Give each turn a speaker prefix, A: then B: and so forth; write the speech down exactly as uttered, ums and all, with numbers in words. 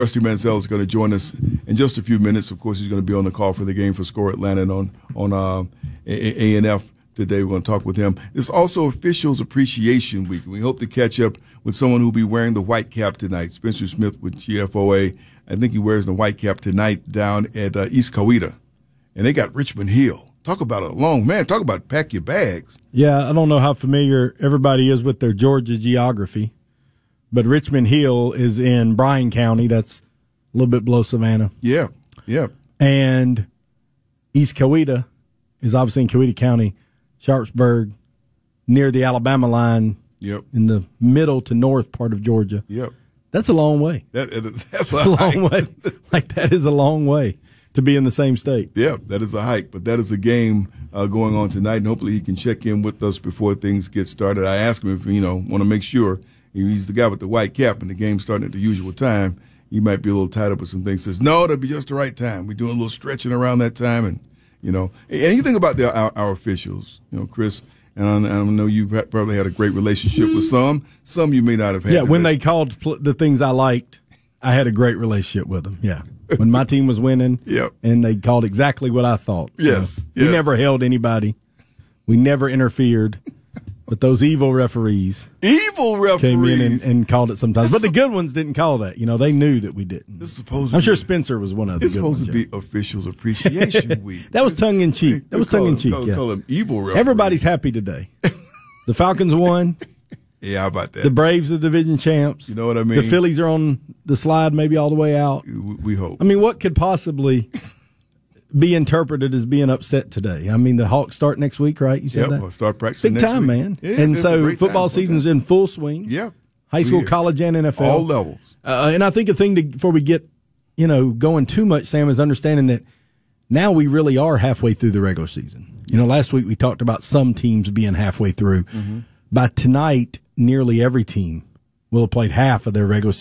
A: Rusty Mansell is going to join us in just a few minutes. Of course, he's going to be on the call for the game for Score Atlanta and on on uh, A and F today. We're going to talk with him. It's also Officials Appreciation Week. We hope to catch up with someone who will be wearing the white cap tonight. Spencer Smith with G F O A. I think he wears the white cap tonight down at uh, East Coweta. And they got Richmond Hill. Talk about a long man. Talk about pack your bags.
B: Yeah, I don't know how familiar everybody is with their Georgia geography. But Richmond Hill is in Bryan County. That's a little bit below Savannah.
A: Yeah, yeah.
B: And East Coweta is obviously in Coweta County, Sharpsburg, near the Alabama line.
A: Yep. In
B: the middle to north part of Georgia.
A: Yep.
B: That's a long way.
A: That, that's
B: a, a long way. Like, that is a long way to be in the same state.
A: Yeah, that is a hike. But that is a game uh, going on tonight, and hopefully he can check in with us before things get started. I asked him if, you know, want to make sure. He's the guy with the white cap, and the game's starting at the usual time. He might be a little tied up with some things. Says, no, that'll be just the right time. We're doing a little stretching around that time. And, you know, and you think about the, our, our officials, you know, Chris, and I, I know you probably had a great relationship with some. Some you may not have had.
B: Yeah, when they called the things I liked, I had a great relationship with them, yeah. When my team was winning,
A: yep.
B: And they called exactly what I thought.
A: Yes.
B: You know?
A: Yes.
B: We never held anybody. We never interfered. But those evil referees,
A: evil referees
B: came in and, and called it sometimes. But the good ones didn't call that. You know, they knew that we didn't.
A: This is supposed
B: I'm
A: to
B: sure
A: be,
B: Spencer was one of the
A: it's
B: good ones.
A: It's supposed to be Officials Appreciation Week.
B: That was tongue in cheek. That was tongue in cheek.
A: Call,
B: yeah.
A: call them evil referees.
B: Everybody's happy today. The Falcons won.
A: Yeah, how about that?
B: The Braves are division champs.
A: You know what I mean?
B: The Phillies are on the slide, maybe all the way out.
A: We, we hope.
B: I mean, what could possibly be interpreted as being upset today? I mean, the Hawks start next week, right? You said
A: yep,
B: that?
A: We'll start practicing
B: Big
A: next
B: time,
A: week.
B: man.
A: Yeah,
B: and so football season's in full swing.
A: Yep.
B: High school, college, and N F L.
A: All levels.
B: Uh, and I think a thing to, before we get, you know, going too much, Sam, is understanding that now we really are halfway through the regular season. You know, last week we talked about some teams being halfway through. Mm-hmm. By tonight, nearly every team will have played half of their regular season.